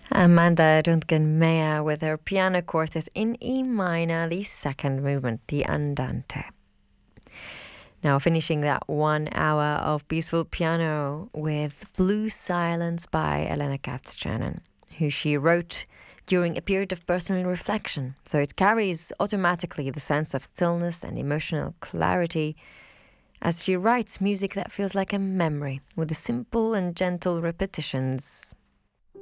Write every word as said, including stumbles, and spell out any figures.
Amanda Röntgen-Meyer with her piano quartet in E minor, the second movement, the Andante. Now finishing that one hour of peaceful piano with Blue Silence by Elena Katz-Chernin, who she wrote during a period of personal reflection. So it carries automatically the sense of stillness and emotional clarity as she writes music that feels like a memory with the simple and gentle repetitions.